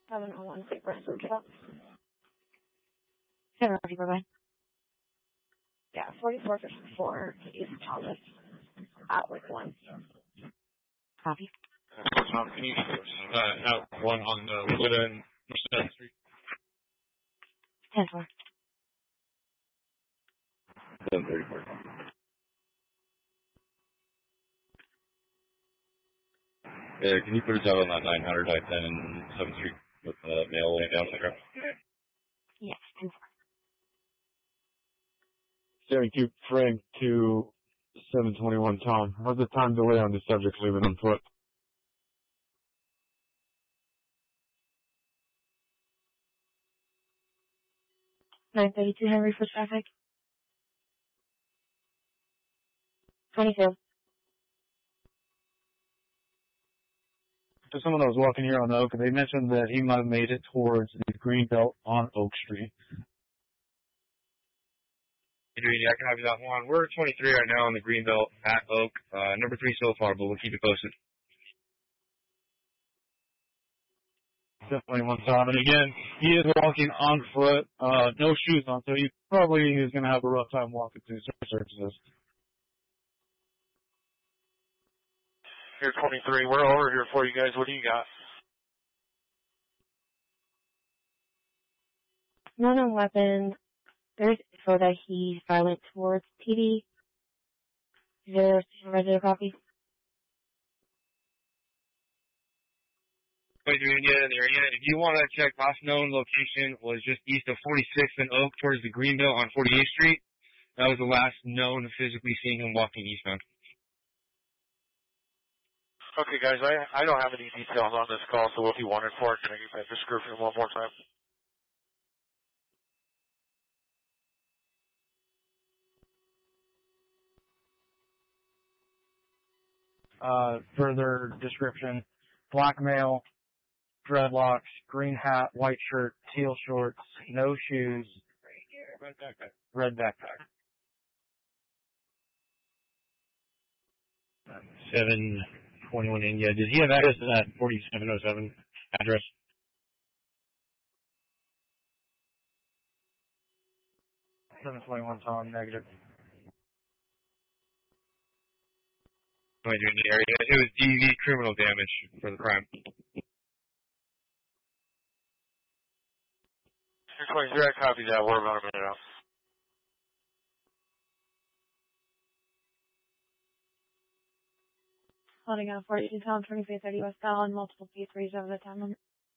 701 Paper Circle. 7 bye-bye. Yeah, 4454 East Thomas. Outlet 1. Copy. Tom, can you out one on the Witta and 7th Street? 10-4. 734. Can you put a job on that 900 I-10 and 7th Street with the mail laying down the ground? Yes, 10-4. Staring Cube Frank to 721 Tom. How's the time delay on the subject leaving on foot? $932 Henry for traffic. 22. So someone that was walking here on Oak, they mentioned that he might have made it towards the Greenbelt on Oak Street. Yeah, I can have you that one. We're 23 right now on the Greenbelt at Oak. Number 3 so far, but we'll keep it posted. 721 Tom. And again, he is walking on foot, no shoes on, so he probably is going to have a rough time walking through surfaces. Here, 23. We're over here for you guys. What do you got? No weapon. There's info that he's violent towards TD. Is there a regular copy? Wait, in the area. If you want to check, last known location was just east of 46th and Oak towards the Greenbelt on 48th Street. That was the last known physically seeing him walking eastbound. Okay, guys, I don't have any details on this call, so what you wanted for it, can I get that description one more time? Further description, black male, dreadlocks, green hat, white shirt, teal shorts, no shoes, Red backpack. red backpack. 721 India. Did he have access to that 4707 address? Tom, negative. In the area. It was DV criminal damage for the crime. Here, 23, I copy that. We're about a minute out. Holding out 42 Tom, 2330 West Allen, multiple P3s over the time limit.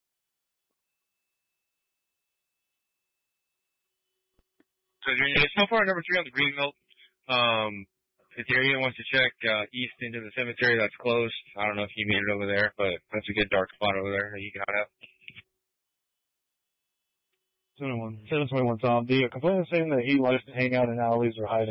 So far number 3 on the Greenbelt. If the area wants to check east into the cemetery, that's closed. I don't know if you made it over there, but that's a good dark spot over there that you can hide out. 721 Tom. The complainant saying that he likes to hang out in alleys or hide